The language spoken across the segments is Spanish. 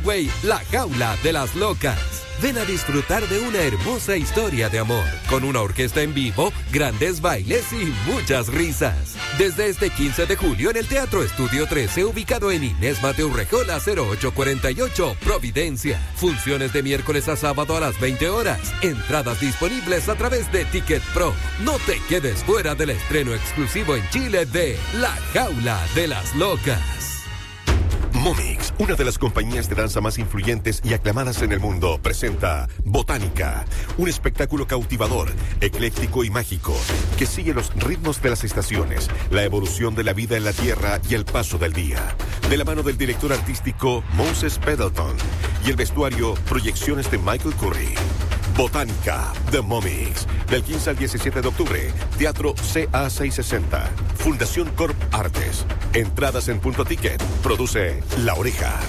Broadway, La Jaula de las Locas. Ven a disfrutar de una hermosa historia de amor, con una orquesta en vivo, grandes bailes y muchas risas. Desde este 15 de julio en el Teatro Estudio 13, ubicado en Inés Mateo Rejola 0848, Providencia. Funciones de miércoles a sábado a las 20 horas. Entradas disponibles a través de Ticket Pro. No te quedes fuera del estreno exclusivo en Chile de La Jaula de las Locas. Momix, una de las compañías de danza más influyentes y aclamadas en el mundo, presenta Botánica, un espectáculo cautivador, ecléctico y mágico, que sigue los ritmos de las estaciones, la evolución de la vida en la Tierra y el paso del día. De la mano del director artístico Moses Pendleton y el vestuario, proyecciones de Michael Curry. Botánica, The Momix, del 15 al 17 de octubre, Teatro CA 660, Fundación Corp Artes. Entradas en Punto Ticket, produce La Oreja.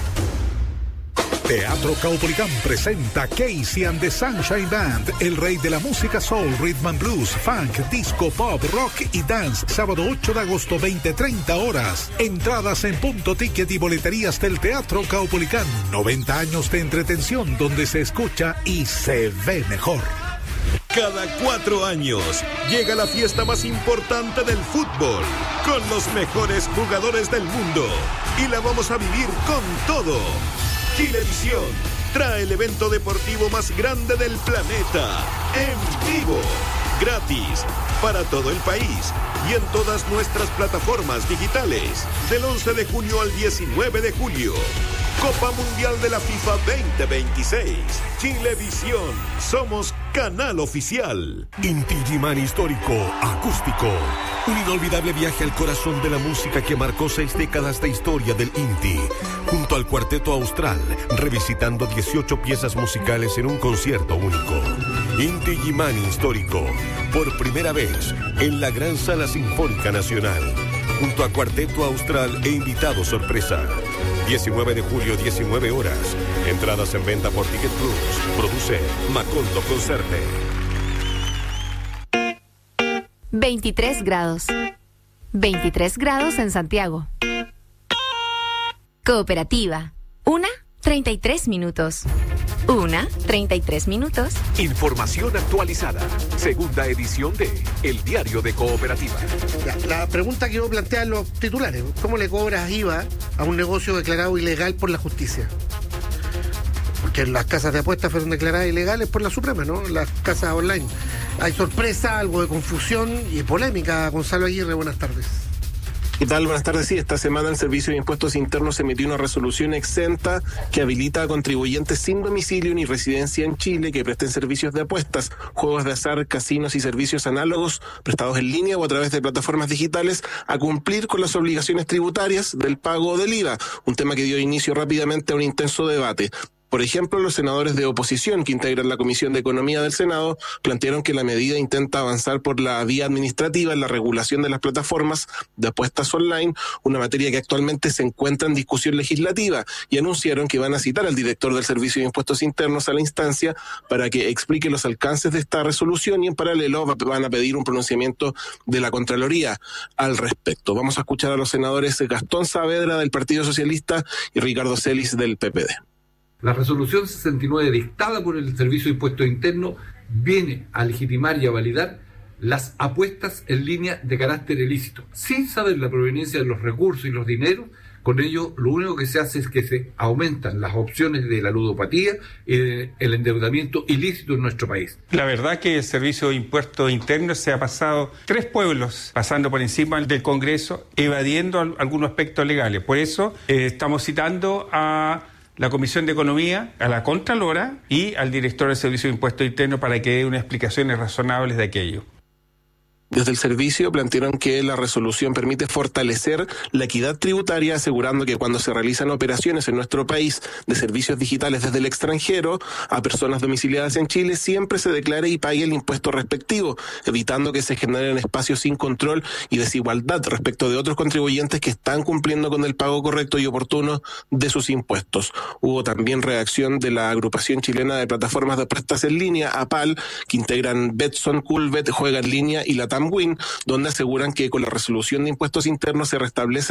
Teatro Caupolicán presenta Casey and the Sunshine Band, el rey de la música soul, rhythm and blues, funk, disco, pop, rock y dance, sábado 8 de agosto, 20:30 horas. Entradas en Punto Ticket y boleterías del Teatro Caupolicán. 90 años de entretención donde se escucha y se ve mejor. Cada 4 años llega la fiesta más importante del fútbol, con los mejores jugadores del mundo, y la vamos a vivir con todo. Chilevisión trae el evento deportivo más grande del planeta, en vivo, gratis, para todo el país y en todas nuestras plataformas digitales, del 11 de junio al 19 de julio. Copa Mundial de la FIFA 2026. Chilevisión, somos canal oficial. Inti Illimani Histórico, acústico. Un inolvidable viaje al corazón de la música que marcó 6 décadas de historia del Inti. Junto al Cuarteto Austral, revisitando 18 piezas musicales en un concierto único. Inti Illimani Histórico, por primera vez en la Gran Sala Sinfónica Nacional. Junto a Cuarteto Austral e invitado sorpresa. 19 de julio, 19 horas. Entradas en venta por Ticket Plus. Produce Macondo Concerte. 23 grados. 23 grados en Santiago. Cooperativa. 1:33 minutos. 1:33 minutos. Información actualizada. Segunda edición de El Diario de Cooperativa. La pregunta que yo plantea en los titulares: ¿cómo le cobras IVA a un negocio declarado ilegal por la justicia? Porque las casas de apuestas fueron declaradas ilegales por la Suprema, ¿no? Las casas online. Hay sorpresa, algo de confusión y polémica. Gonzalo Aguirre, buenas tardes. ¿Qué tal? Buenas tardes. Sí, esta semana el Servicio de Impuestos Internos emitió una resolución exenta que habilita a contribuyentes sin domicilio ni residencia en Chile que presten servicios de apuestas, juegos de azar, casinos y servicios análogos prestados en línea o a través de plataformas digitales a cumplir con las obligaciones tributarias del pago del IVA, un tema que dio inicio rápidamente a un intenso debate. Por ejemplo, los senadores de oposición que integran la Comisión de Economía del Senado plantearon que la medida intenta avanzar por la vía administrativa en la regulación de las plataformas de apuestas online, una materia que actualmente se encuentra en discusión legislativa, y anunciaron que van a citar al director del Servicio de Impuestos Internos a la instancia para que explique los alcances de esta resolución, y en paralelo van a pedir un pronunciamiento de la Contraloría al respecto. Vamos a escuchar a los senadores Gastón Saavedra del Partido Socialista y Ricardo Celis del PPD. La resolución 69 dictada por el Servicio de Impuestos Internos viene a legitimar y a validar las apuestas en línea de carácter ilícito, sin saber la proveniencia de los recursos y los dineros. Con ello, lo único que se hace es que se aumentan las opciones de la ludopatía y del endeudamiento ilícito en nuestro país. La verdad que el Servicio de Impuestos Internos se ha pasado 3 pueblos, pasando por encima del Congreso, evadiendo algunos aspectos legales. Por eso estamos citando a la Comisión de Economía, a la Contralora y al director del Servicio de Impuestos Internos para que dé unas explicaciones razonables de aquello. Desde el servicio plantearon que la resolución permite fortalecer la equidad tributaria, asegurando que cuando se realizan operaciones en nuestro país de servicios digitales desde el extranjero a personas domiciliadas en Chile, siempre se declare y pague el impuesto respectivo, evitando que se generen espacios sin control y desigualdad respecto de otros contribuyentes que están cumpliendo con el pago correcto y oportuno de sus impuestos. Hubo también reacción de la Agrupación Chilena de Plataformas de Apuestas en Línea, APAL, que integran Betson, Coolbet, Juega en Línea y la Win, donde aseguran que con la resolución de impuestos internos se restablece